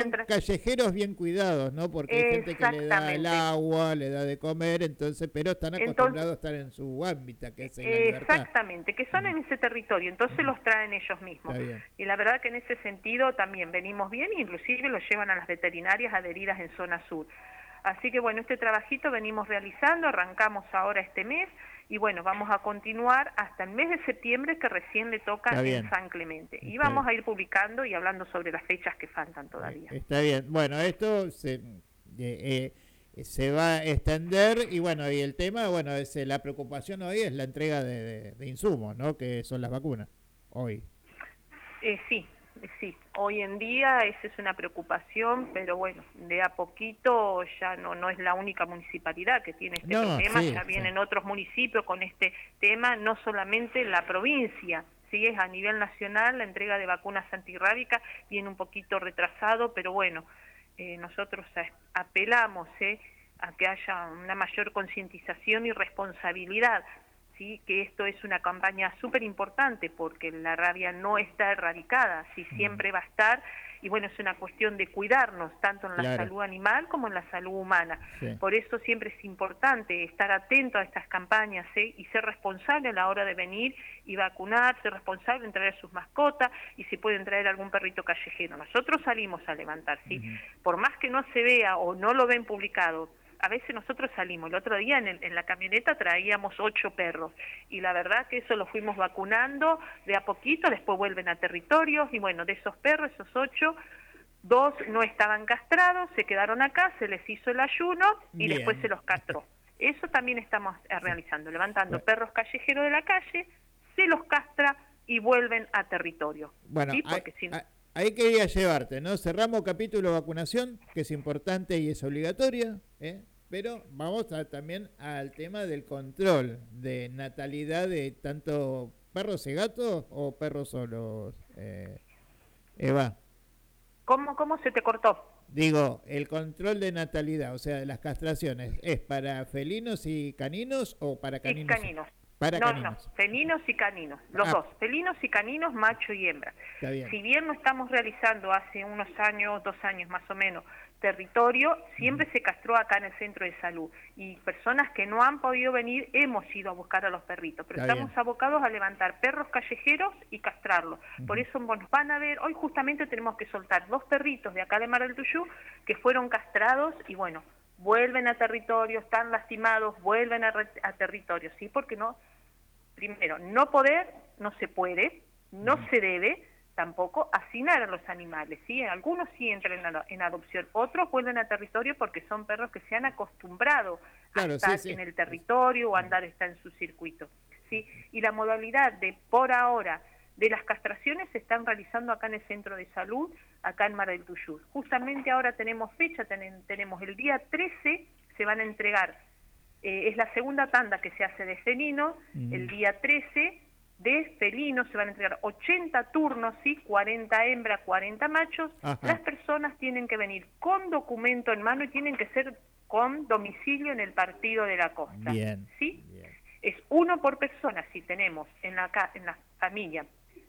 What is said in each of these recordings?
son callejeros bien cuidados, ¿no? Porque hay gente que le da el agua, le da de comer, entonces, pero están acostumbrados a estar en su ámbito, que es en la libertad. Exactamente, que son en ese territorio, entonces los traen ellos mismos. Y la verdad que en ese sentido también venimos bien, inclusive los llevan a las veterinarias adheridas en zona sur. Así que bueno, este trabajito venimos realizando, arrancamos ahora este mes, y bueno, vamos a continuar hasta el mes de septiembre, que recién le toca en San Clemente. Y vamos a ir publicando y hablando sobre las fechas que faltan todavía. Está bien. Bueno, esto se va a extender, y bueno, y el tema, bueno, es la preocupación hoy es la entrega de insumos, ¿no? Que son las vacunas, hoy. Sí, hoy en día esa es una preocupación, pero bueno, de a poquito ya no es la única municipalidad que tiene este problema, ya vienen otros municipios con este tema, no solamente la provincia, sí, es a nivel nacional, la entrega de vacunas antirrábicas viene un poquito retrasado, pero bueno, nosotros apelamos a que haya una mayor concientización y responsabilidad. ¿Sí? Que esto es una campaña súper importante porque la rabia no está erradicada, sí, siempre va a estar, y bueno, es una cuestión de cuidarnos, tanto en la salud animal como en la salud humana. Por eso siempre es importante estar atento a estas campañas y ser responsable a la hora de venir y vacunar, ser responsable en traer sus mascotas, y si pueden traer algún perrito callejero. Nosotros salimos a levantar, ¿sí? Por más que no se vea o no lo ven publicado, a veces nosotros salimos, el otro día en la camioneta traíamos 8 perros, y la verdad que eso lo fuimos vacunando de a poquito, después vuelven a territorios, y bueno, de esos perros, esos 8, 2 no estaban castrados, se quedaron acá, se les hizo el ayuno, y después se los castró. Eso también estamos realizando, levantando perros callejeros de la calle, se los castra y vuelven a territorio. Bueno, ¿sí? Porque ahí quería llevarte, ¿no? Cerramos capítulo vacunación, que es importante y es obligatoria, pero vamos también al tema del control de natalidad de tanto perros y gatos o perros solos, Eva. ¿Cómo se te cortó? Digo, el control de natalidad, o sea, de las castraciones, ¿es para felinos y caninos o para caninos? Y caninos. No, felinos y caninos, los dos, felinos y caninos, macho y hembra. Si bien no estamos realizando hace unos años, 2 años más o menos, territorio, siempre se castró acá en el centro de salud, y personas que no han podido venir hemos ido a buscar a los perritos, pero estamos abocados a levantar perros callejeros y castrarlos. Por eso nos van a ver, hoy justamente tenemos que soltar 2 perritos de acá de Mar del Tuyú que fueron castrados, y bueno, vuelven a territorio, están lastimados, vuelven a territorio, ¿sí? Porque no, primero, no se puede, no se debe tampoco hacinar a los animales, ¿sí? Algunos sí entran en adopción, otros vuelven a territorio porque son perros que se han acostumbrado a estar en el territorio o a andar en su circuito, ¿sí? Y la modalidad de por ahora de las castraciones se están realizando acá en el centro de salud, acá en Mar del Tuyú. Justamente ahora tenemos fecha, tenemos el día 13, se van a entregar, es la segunda tanda que se hace de felinos, el día 13 de felinos se van a entregar 80 turnos, ¿sí? 40 hembras, 40 machos. Las personas tienen que venir con documento en mano y tienen que ser con domicilio en el Partido de la Costa. ¿Sí? Es 1 por persona. Si tenemos en la familia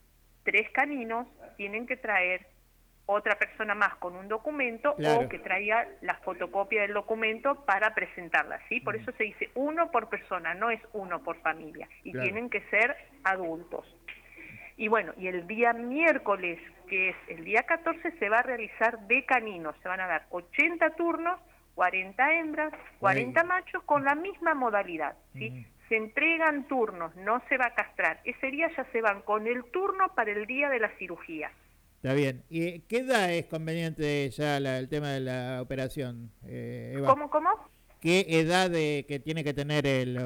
3 caninos, tienen que traer otra persona más con un documento o que traiga la fotocopia del documento para presentarla, ¿sí? Por eso se dice 1 por persona, no es 1 por familia, y tienen que ser adultos. Y bueno, y el día miércoles, que es el día 14, se va a realizar de caninos, se van a dar 80 turnos, 40 hembras, 40 machos, con la misma modalidad, ¿sí? Se entregan turnos, no se va a castrar, ese día ya se van con el turno para el día de la cirugía. Está bien. ¿Y qué edad es conveniente ya el tema de la operación, Eva? ¿Cómo? ¿Qué edad que tiene que tener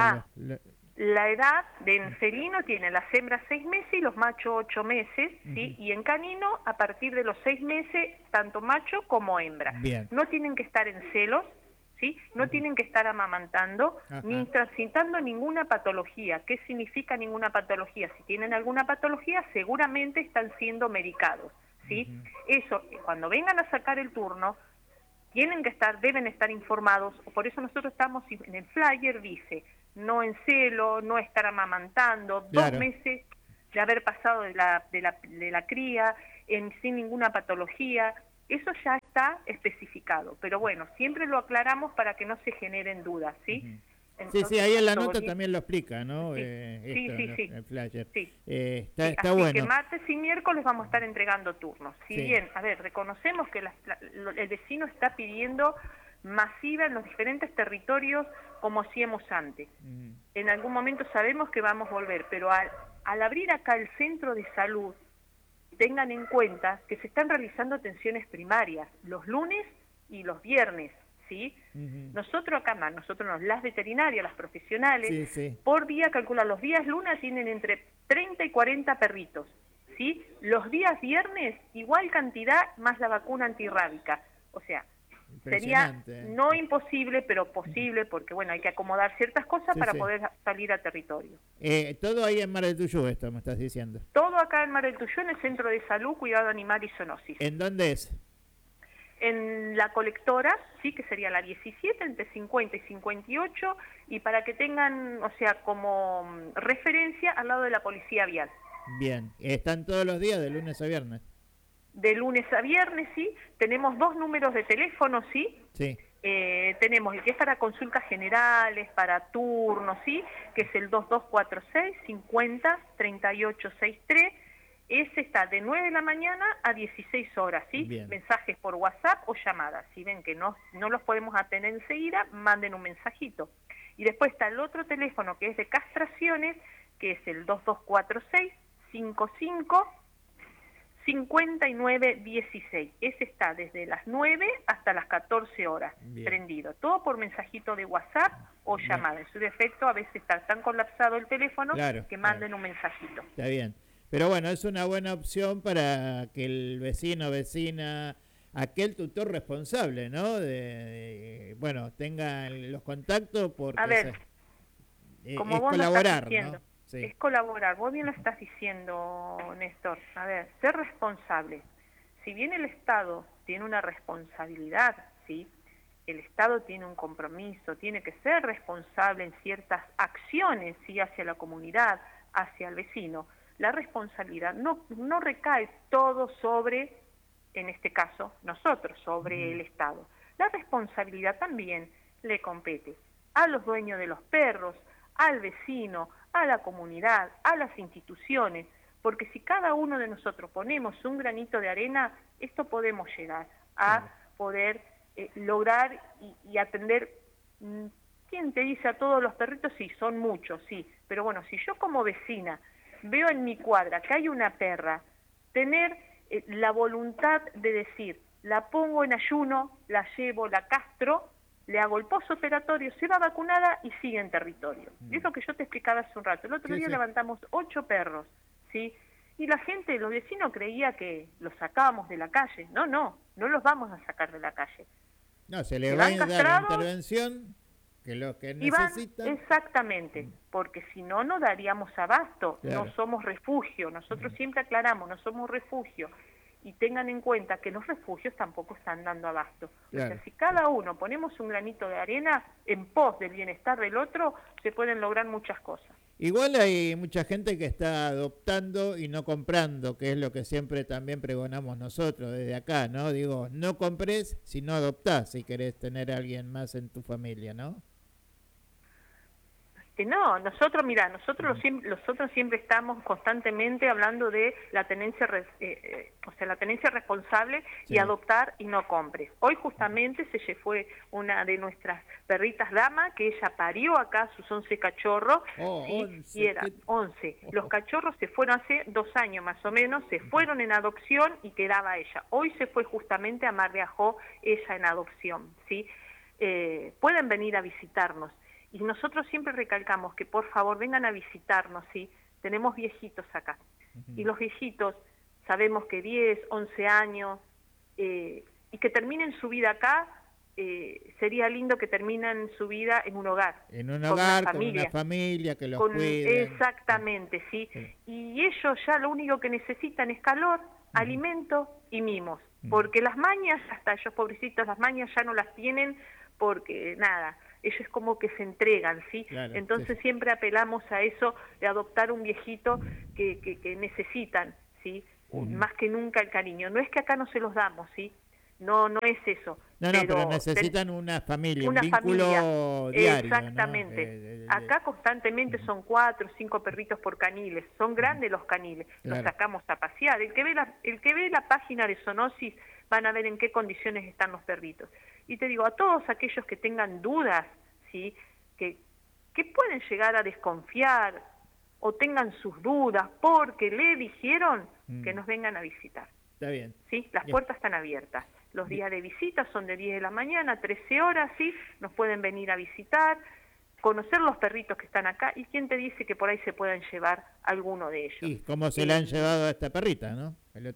la edad de felino tiene las hembras 6 meses y los machos 8 meses, ¿sí? Y en canino, a partir de los 6 meses, tanto macho como hembra. No tienen que estar en celos, ¿sí? No tienen que estar amamantando, ni transitando ninguna patología. ¿Qué significa ninguna patología? Si tienen alguna patología, seguramente están siendo medicados, ¿sí? Eso, cuando vengan a sacar el turno, deben estar informados, por eso nosotros estamos, en el flyer dice, no en celo, no estar amamantando, 2 meses de haber pasado de la cría, sin ninguna patología. Eso ya está especificado, pero bueno, siempre lo aclaramos para que no se generen dudas, ¿sí? Entonces, sí, ahí en la nota también lo explica, ¿no? Sí, el flyer. Sí. Está Así bueno. que martes y miércoles vamos a estar entregando turnos. Si bien, a ver, reconocemos que el vecino está pidiendo masiva en los diferentes territorios como hacíamos antes. En algún momento sabemos que vamos a volver, pero al abrir acá el centro de salud, tengan en cuenta que se están realizando atenciones primarias los lunes y los viernes, ¿sí? Nosotros acá más, las veterinarias, las profesionales, por día calculan, los días lunes tienen entre 30 y 40 perritos, ¿sí? Los días viernes, igual cantidad más la vacuna antirrábica, o sea, sería no imposible, pero posible, porque bueno, hay que acomodar ciertas cosas para poder salir a territorio. Todo ahí en Mar del Tuyú, esto me estás diciendo. Todo acá en Mar del Tuyú, en el Centro de Salud, Cuidado Animal y Zoonosis. ¿En dónde es? En la colectora, sí, que sería la 17, entre 50 y 58, y para que tengan, o sea, como referencia, al lado de la policía vial. Bien, ¿están todos los días, de lunes a viernes? De lunes a viernes, sí. Tenemos 2 números de teléfono, sí. Sí. Tenemos el que es para consultas generales, para turnos, sí, que es el 2246 50 3863. Ese está de 9 de la mañana a 16 horas, ¿sí? Bien. Mensajes por WhatsApp o llamadas. Si ven que no los podemos atender enseguida, manden un mensajito. Y después está el otro teléfono que es de castraciones, que es el 2246 55 5916. Ese está desde las 9 hasta las 14 horas. Bien. Prendido. Todo por mensajito de WhatsApp o llamada. Bien. En su defecto, a veces está tan colapsado el teléfono que manden un mensajito. Está bien. Pero bueno, es una buena opción para que el vecino, vecina, aquel tutor responsable, ¿no? Bueno, tenga los contactos porque a ver, como es vos colaborar, diciendo, ¿no? Sí. Es colaborar. Vos bien lo estás diciendo, Néstor. A ver, ser responsable. Si bien el Estado tiene una responsabilidad, ¿sí? El Estado tiene un compromiso, tiene que ser responsable en ciertas acciones, ¿sí? Hacia la comunidad, hacia el vecino. La responsabilidad no recae todo sobre, en este caso, nosotros, sobre el Estado. La responsabilidad también le compete a los dueños de los perros, al vecino, a la comunidad, a las instituciones, porque si cada uno de nosotros ponemos un granito de arena, esto podemos llegar a poder lograr y atender. ¿Quién te dice a todos los perritos? Sí, son muchos, sí, pero bueno, si yo como vecina veo en mi cuadra que hay una perra, tener la voluntad de decir, la pongo en ayuno, la llevo, la castro, le hago el postoperatorio, se va vacunada y sigue en territorio. Es lo que yo te explicaba hace un rato. El otro día levantamos 8 perros, ¿sí? Y la gente, los vecinos creía que los sacábamos de la calle. No los vamos a sacar de la calle. No, se le va a dar la intervención que los que necesitan. Exactamente, porque si no, no daríamos abasto. Claro. No somos refugio. Nosotros siempre aclaramos, no somos refugio. Y tengan en cuenta que los refugios tampoco están dando abasto. Claro. O sea, si cada uno ponemos un granito de arena en pos del bienestar del otro, se pueden lograr muchas cosas. Igual hay mucha gente que está adoptando y no comprando, que es lo que siempre también pregonamos nosotros desde acá, ¿no? Digo, no compres si no adoptás, si querés tener a alguien más en tu familia, ¿no? No, nosotros siempre estamos constantemente hablando de la tenencia, la tenencia responsable y adoptar y no compres. Hoy justamente se fue una de nuestras perritas dama, que ella parió acá sus 11 cachorros, ¿sí? 11, y eran 11. Los cachorros se fueron hace 2 años más o menos, se fueron en adopción y quedaba ella. Hoy se fue justamente a Mar de Ajó, ella en adopción, ¿sí? Pueden venir a visitarnos. Y nosotros siempre recalcamos que por favor vengan a visitarnos, ¿sí? Tenemos viejitos acá. Y los viejitos, sabemos que 10, 11 años, y que terminen su vida acá, sería lindo que terminen su vida en un hogar. En un hogar, con una familia que los cuide. Exactamente, ¿sí? Y ellos ya lo único que necesitan es calor, alimento y mimos. Porque las mañas, hasta ellos pobrecitos, las mañas ya no las tienen porque nada, ellos como que se entregan, ¿sí? Claro, entonces siempre apelamos a eso de adoptar un viejito que necesitan, ¿sí? Más que nunca el cariño. No es que acá no se los damos, ¿sí? no es eso. Pero necesitan una familia, un vínculo diario. Exactamente. ¿No? Acá constantemente son 4 o 5 perritos por caniles, son grandes los caniles, los sacamos a pasear. El que ve la página de Zoonosis van a ver en qué condiciones están los perritos. Y te digo, a todos aquellos que tengan dudas, ¿sí? que pueden llegar a desconfiar o tengan sus dudas porque le dijeron que nos vengan a visitar. Está bien. ¿Sí? Las puertas están abiertas. Los días de visita son de 10 de la mañana a 13 horas, ¿sí? Nos pueden venir a visitar, conocer los perritos que están acá, y quién te dice que por ahí se puedan llevar alguno de ellos. ¿Y cómo se le han llevado a esta perrita, no?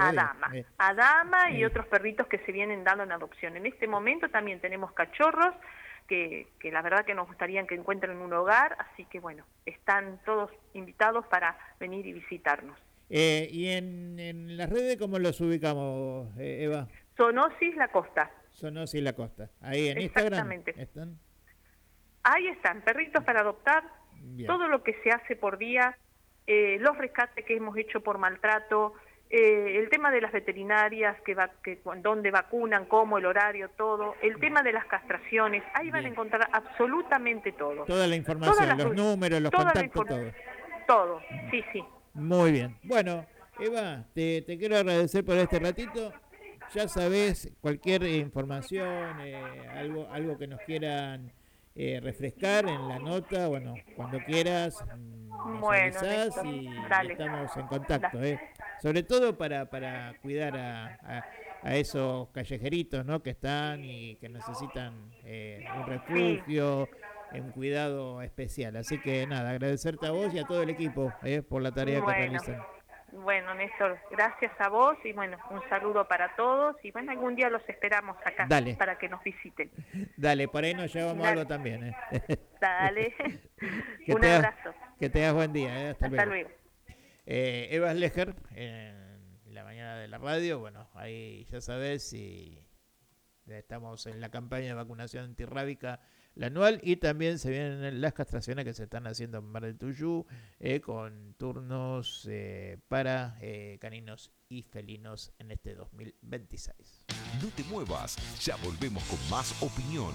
A Dama y otros perritos que se vienen dando en adopción. En este momento también tenemos cachorros que la verdad que nos gustaría que encuentren un hogar, así que bueno, están todos invitados para venir y visitarnos. ¿Y en las redes cómo los ubicamos, Eva? Zoonosis La Costa. Zoonosis La Costa. Ahí en Instagram. ¿Están? Ahí están, perritos para adoptar. Bien. Todo lo que se hace por día, los rescates que hemos hecho por maltrato, el tema de las veterinarias, dónde vacunan, cómo, el horario, todo, el tema de las castraciones, ahí van a encontrar absolutamente todo. Toda la información, los números, los contactos, todo. Todo, sí. Muy bien. Bueno, Eva, te quiero agradecer por este ratito. Ya sabés, cualquier información, algo que nos quieran refrescar en la nota, bueno, cuando quieras, nos avisás y estamos en contacto. Sobre todo para cuidar a esos callejeritos, ¿no? Que están y que necesitan un refugio, un cuidado especial. Así que nada, agradecerte a vos y a todo el equipo por la tarea que realizan. Bueno, Néstor, gracias a vos y bueno, un saludo para todos y bueno, algún día los esperamos acá para que nos visiten. Dale, por ahí nos llevamos algo también. Dale, un abrazo. Que tengas buen día. Hasta luego. Eva Schlecher, en la mañana de la radio, bueno, ahí ya sabés si estamos en la campaña de vacunación antirrábica, la anual, y también se vienen las castraciones que se están haciendo en Mar del Tuyú, con turnos para caninos y felinos en este 2026. No te muevas, ya volvemos con más opinión.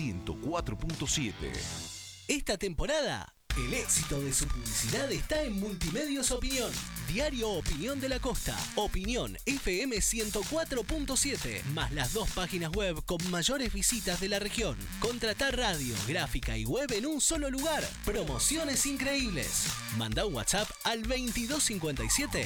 104.7. Esta temporada, el éxito de su publicidad está en Multimedios Opinión. Diario Opinión de la Costa, Opinión FM 104.7, más las 2 páginas web con mayores visitas de la región. Contratar radio, gráfica y web en un solo lugar. Promociones increíbles. Manda un WhatsApp al 2257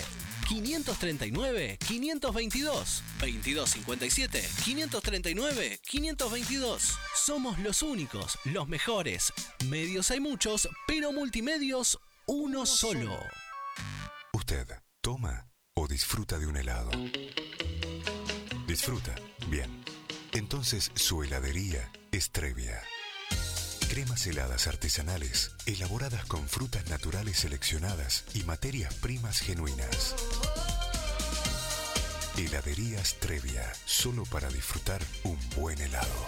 539 522. 2257 539 522. Somos los únicos, los mejores. Medios hay muchos, pero multimedios uno solo. ¿Usted toma o disfruta de un helado? ¿Disfruta? Bien. Entonces su heladería es Trevia. Cremas heladas artesanales, elaboradas con frutas naturales seleccionadas y materias primas genuinas. Heladerías Trevia, solo para disfrutar un buen helado.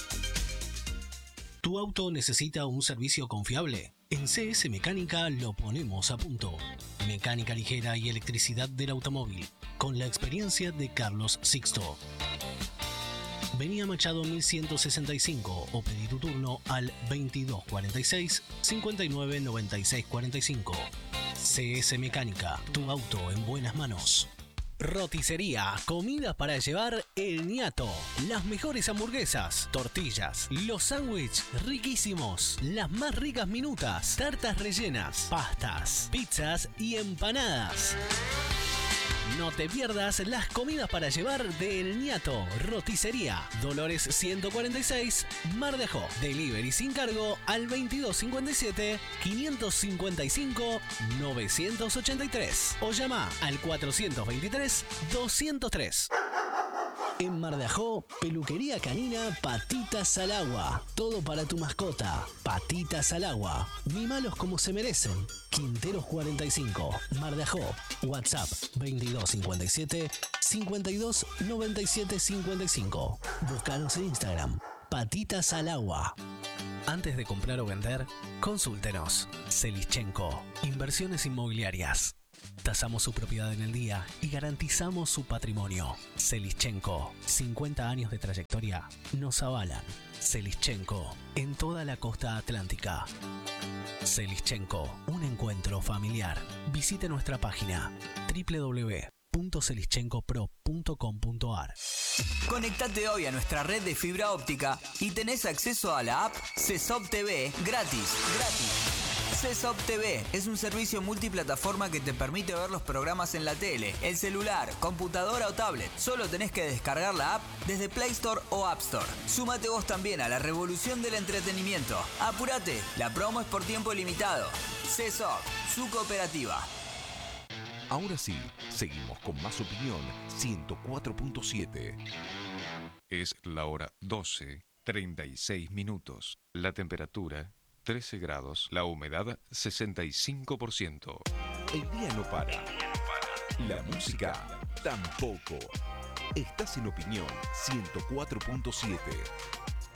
¿Tu auto necesita un servicio confiable? En CS Mecánica lo ponemos a punto. Mecánica ligera y electricidad del automóvil, con la experiencia de Carlos Sixto. Vení a Machado 1165 o pedí tu turno al 2246 59 96 45. CS Mecánica, tu auto en buenas manos. Roticería, comidas para llevar El Ñato. Las mejores hamburguesas, tortillas, los sándwiches riquísimos, las más ricas minutas, tartas rellenas, pastas, pizzas y empanadas. No te pierdas las comidas para llevar de El Ñato. Roticería, Dolores 146, Mar de Ajó. Delivery sin cargo al 2257 555 983 o llama al 423 203. En Mar de Ajó, peluquería canina Patitas al Agua. Todo para tu mascota. Patitas al Agua. Mimalos como se merecen. Quinteros 45, Mar de Ajó. WhatsApp 2257 52 97 55. Búscanos en Instagram. Patitas al Agua. Antes de comprar o vender, consúltenos. Selischenko. Inversiones inmobiliarias. Tasamos su propiedad en el día y garantizamos su patrimonio. Selischenko, 50 años de trayectoria nos avalan. Selischenko, en toda la costa atlántica. Selischenko, un encuentro familiar. Visite nuestra página www.selischenkopro.com.ar. Conectate hoy a nuestra red de fibra óptica y tenés acceso a la app CESOP TV gratis. CESOP TV es un servicio multiplataforma que te permite ver los programas en la tele, el celular, computadora o tablet. Solo tenés que descargar la app desde Play Store o App Store. Súmate vos también a la revolución del entretenimiento. ¡Apúrate! La promo es por tiempo limitado. CESOP, su cooperativa. Ahora sí, seguimos con más opinión 104.7. Es la hora 12:36 minutos. La temperatura 13 grados. La humedad 65%. El día no para. La música tampoco. Estás en opinión 104.7.